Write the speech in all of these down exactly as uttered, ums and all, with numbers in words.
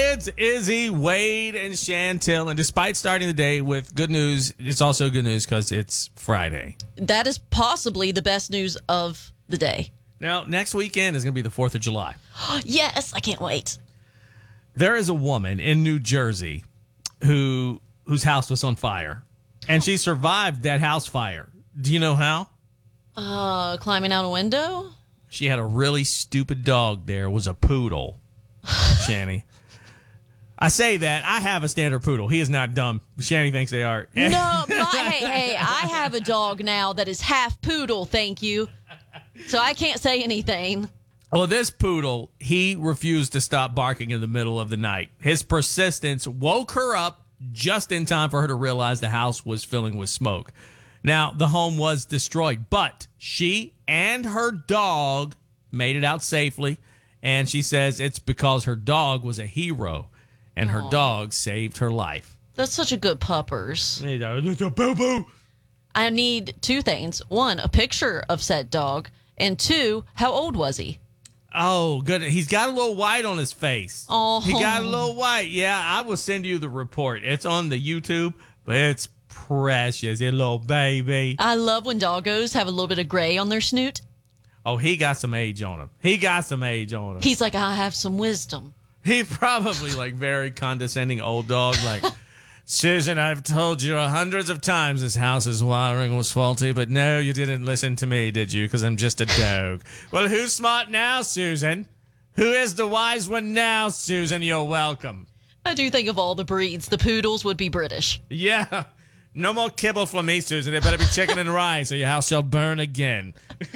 It's Izzy, Wade, and Chantel. And despite starting the day with good news, it's also good news because it's Friday. That is possibly the best news of the day. Now, next weekend is going to be the fourth of July. Yes, I can't wait. There is a woman in New Jersey who whose house was on fire, and she survived that house fire. Do you know how? Uh, climbing out a window? She had a really stupid dog there. It was a poodle, Shanny. I say that. I have a standard poodle. He is not dumb. Shanny thinks they are. No, my, hey, hey, I have a dog now that is half poodle, thank you. So I can't say anything. Well, this poodle, he refused to stop barking in the middle of the night. His persistence woke her up just in time for her to realize the house was filling with smoke. Now, the home was destroyed, but she and her dog made it out safely. And she says it's because her dog was a hero and her Aww. dog saved her life. That's such a good puppers. Boo-boo. I need two things. One, a picture of said dog. And two, how old was he? Oh, good. He's got a little white on his face. Oh. He got a little white. Yeah, I will send you the report. It's on the YouTube, but it's precious. A little baby. I love when doggos have a little bit of gray on their snoot. Oh, he got some age on him. He got some age on him. He's like, I have some wisdom. He probably like very condescending old dog. Like, Susan, I've told you hundreds of times this house's wiring was faulty, but no, you didn't listen to me, did you? Because I'm just a dog. Well, who's smart now, Susan? Who is the wise one now, Susan? You're welcome. I do think of all the breeds, the poodles would be British. Yeah. No more kibble for me, Susan. It better be chicken and rice or your house shall burn again.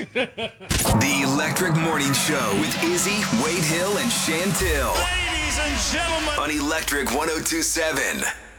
The Electric Morning Show with Izzy, Wade Hill, and Chantel. Ladies and gentlemen. On Electric one oh two point seven.